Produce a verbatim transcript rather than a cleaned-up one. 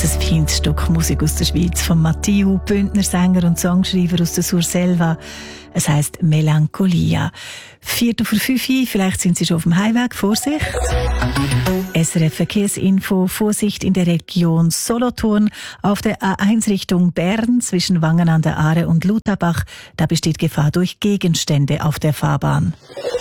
Jetzt ein feines Stück Musik aus der Schweiz von Matthieu, Bündner Sänger und Songschreiber aus der Surselva. Es heisst Melancholia. Viertel vor fünf, vielleicht sind Sie schon auf dem Heimweg. Vorsicht! S R F Verkehrsinfo, Vorsicht in der Region Solothurn. Auf der A eins Richtung Bern zwischen Wangen an der Aare und Lutherbach, da besteht Gefahr durch Gegenstände auf der Fahrbahn.